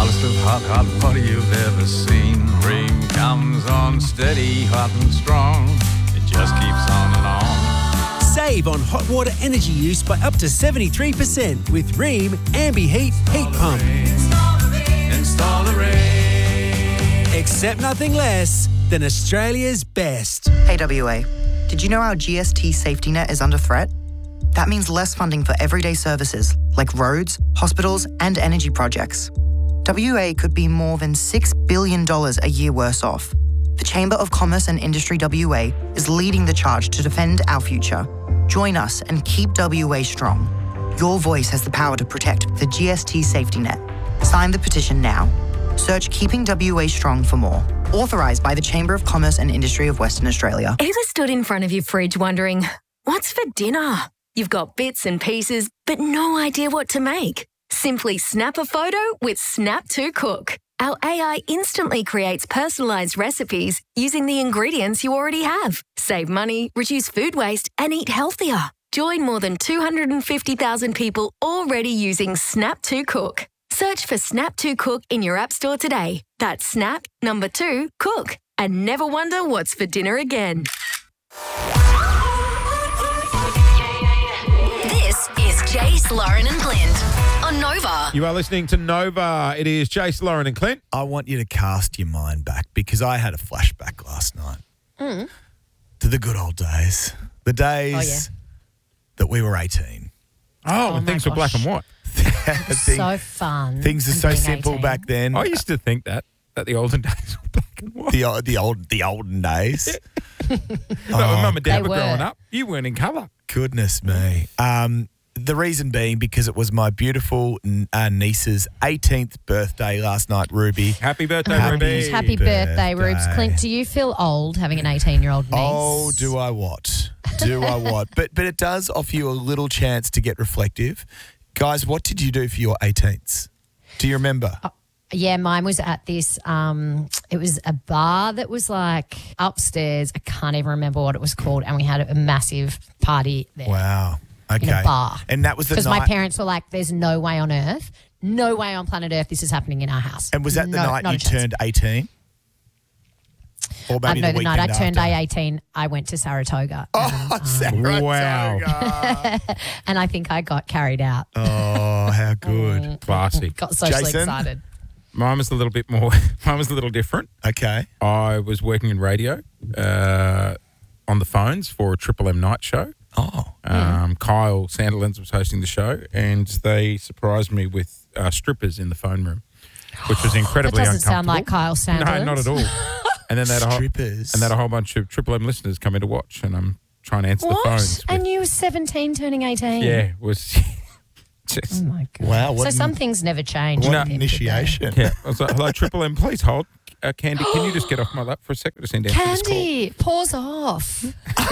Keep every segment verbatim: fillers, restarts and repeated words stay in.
Hottest of hot, hot water you've ever seen. Ream comes on steady, hot and strong. It just keeps on and on. Save on hot water energy use by up to seventy-three percent with Ream Ambi Heat Heat Pump. Install a Ream. Install a Ream. Accept nothing less than Australia's best. Hey W A, did you know our G S T safety net is under threat? That means less funding for everyday services like roads, hospitals and energy projects. W A could be more than six billion dollars a year worse off. The Chamber of Commerce and Industry W A is leading the charge to defend our future. Join us and keep W A strong. Your voice has the power to protect the G S T safety net. Sign the petition now. Search Keeping W A Strong for more. Authorised by the Chamber of Commerce and Industry of Western Australia. Ever stood in front of your fridge wondering, what's for dinner? You've got bits and pieces, but no idea what to make. Simply snap a photo with Snap to Cook. Our A I instantly creates personalised recipes using the ingredients you already have. Save money, reduce food waste, and eat healthier. Join more than two hundred fifty thousand people already using Snap to Cook. Search for Snap to Cook in your app store today. That's Snap, number two, Cook. And never wonder what's for dinner again. This is Jace, Lauren and Clint on Nova. You are listening to Nova. It is Jace, Lauren and Clint. I want you to cast your mind back because I had a flashback last night Mm. to the good old days. The days Oh, yeah. that we were eighteen. Oh, Oh and my things were black gosh. and white. Thing- So fun. things are and so being simple eighteen. back then. I used to think that, that the olden days were black and white. the, o- the old the olden days. But when Oh, Mum and Dad They were, were. growing up, you weren't in colour. goodness me. Um, the reason being because it was my beautiful n- uh, niece's eighteenth birthday last night, Ruby. Happy birthday, Happy Ruby. Happy birthday, Rubes. birthday. Clint, do you feel old having an eighteen-year-old niece? Oh, do I what? Do I what? But but it does offer you a little chance to get reflective. Guys, what did you do for your eighteenths? Do you remember? Yeah, mine was at this, um, it was a bar that was like upstairs. I can't even remember what it was called. And we had a massive party there. Wow. Okay. In a bar. And that was the Because night. my parents were like, there's no way on earth, no way on planet Earth this is happening in our house. and was that the No, night not you a chance. turned eighteen? Or Um, maybe no, the the night I weekend turned after? eighteen, I went to Saratoga. Oh, and, um, Saratoga. Wow. and I think I got carried out. Oh, how good. Classic. Got socially Jason? excited. Mine was a little bit more, mine was a little different. Okay. I was working in radio uh, on the phones for a Triple M night show. Oh. Um, Kyle Sandilands was hosting the show, and they surprised me with uh, strippers in the phone room, which was That incredibly doesn't uncomfortable. sound like Kyle Sandilands. No, not at all. And then they had a whole, Strippers. and they had a whole bunch of Triple M listeners come in to watch, and I'm trying to answer What? the phones. with- And you were seventeen turning eighteen? yeah, it was just Oh, my God. Wow. What So an- some things never change. What at an the end of the day. initiation. yeah. I was like, hello, Triple M, please hold. Uh, Candy, can you just get off my lap for a second to send answer this call? Candy, pause off.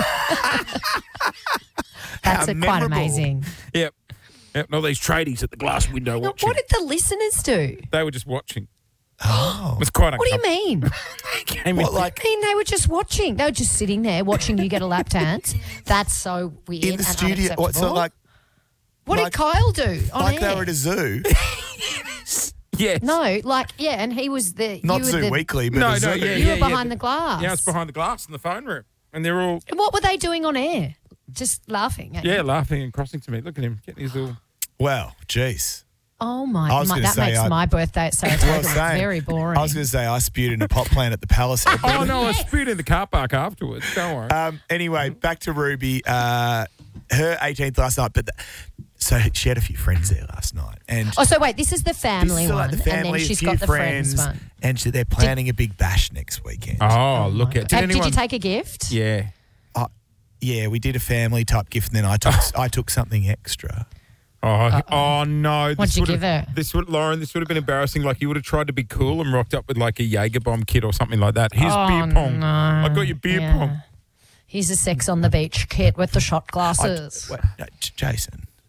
That's How a quite memorable. amazing. Yep. Yep. And all these tradies at the glass window Now, watching. what did the listeners do? They were just watching. Oh. It was quite What do you uncomfortable. mean? Came What, in- like I mean, they were just watching. They were just sitting there watching you get a lap dance. That's so weird. in the and studio? What, so unacceptable. like, what like- did Kyle do on like air? they were at a zoo? yes. No, like yeah, and he was the Not you were Zoo the, Weekly, but No, a no, zoo. yeah, You yeah. were behind the glass. Yeah, I was behind the glass in the phone room. And they're all, What were they doing on air? Just laughing. At yeah, you? laughing and crossing to me. Look at him, getting his little... Well, geez. Oh my! I was my gonna that say, makes I- my birthday at Saratoga Well, look same. very boring. I was going to say I spewed in a pot plant at the Palace. Oh, no, I spewed in the car park afterwards. Don't worry. Um, anyway, back to Ruby. Uh, her eighteenth last night, but the, so she had a few friends there last night, and oh, so wait, this is the this family is one, like the family, and then she's a few got the friends, one. and she, they're planning a big bash next weekend. oh, look at... Uh, Did you take a gift? Yeah. Uh, yeah, we did a family type gift, and then I took I took something extra. Oh, oh no. What'd This you would've- give her? This would, Lauren, this would have been embarrassing. Like, you would have tried to be cool and rocked up with, like, a Jaeger bomb kit or something like that. Here's Oh, beer pong. no. I got your beer Yeah. pong. Here's a sex on the beach kit with the shot I, glasses. wait, no, J- Jason,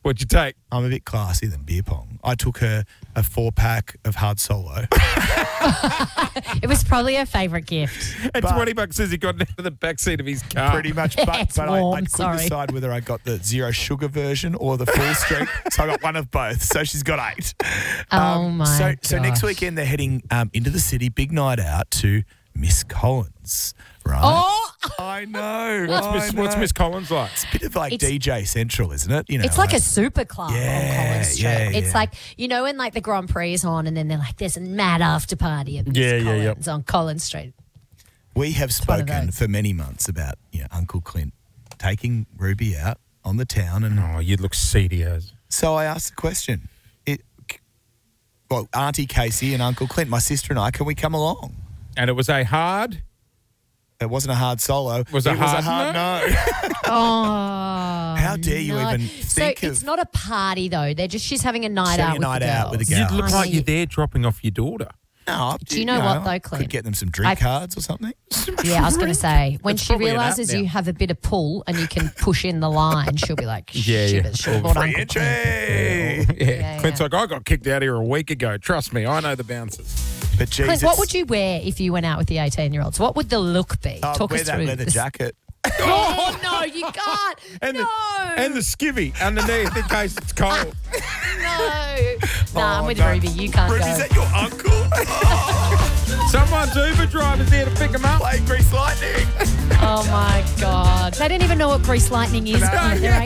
What'd you take? I'm a bit classier than beer pong. I took her a four pack of hard solo. It was probably her favourite gift. And But- twenty bucks says he got into the backseat of his car. Pretty much, but, It's but I, I warm, couldn't sorry. decide whether I got the zero sugar version or the full strength, so I got one of both. So she's got eight. Oh, my So, so next gosh. weekend they're heading um, into the city, big night out to Miss Collins, right? Oh, I know. What's I Miss, what's know. Miss Collins like? It's a bit of like It's- D J Central, isn't it? You know, it's like a super club Yeah, on Collins Street. yeah, It's yeah. like, you know, when like the Grand Prix is on and then they're like, there's a mad after party at Miss Yeah, yeah, yeah. Collins on Collins Street. We have one of spoken those. for many months about you know, Uncle Clint taking Ruby out on the town, and Oh, you'd look seedy as. so I asked the question: it, well, Auntie Casey and Uncle Clint, my sister and I, can we come along? And it was a hard. It wasn't a hard solo. Was it it was hard a hard no? no. Oh, How dare you no. even So think it's of not a party though. They're just she's having a night She's out having with a night the out with the girls. girls. You'd look Honey. like you're there dropping off your daughter. No, Do you know what, though, Clint? Could get them some drink I- cards or something. Yeah, I was going to say when It's she probably an app realizes now. you have a bit of pull and you can push in the line, she'll be like, Yeah, "Shit, yeah. it should have bought Free Uncle entry. Clint." Yeah. Yeah, Clint's yeah. like, I got kicked out here a week ago. Trust me, I know the bouncers. But Jesus, Clint, what would you wear if you went out with the eighteen-year-olds? What would the look be? I'd Talk wear us that through leather this. jacket. Oh no, you can't. And no, the and the skivvy underneath in case it's cold. no. Nah, I'm Oh, with no. Ruby. You can't Ruby, go. is that your uncle? Someone's Uber driver's there to pick him up. Play Grease Lightning. Oh my god, they don't even know what grease lightning is. No, Clint. yeah. They're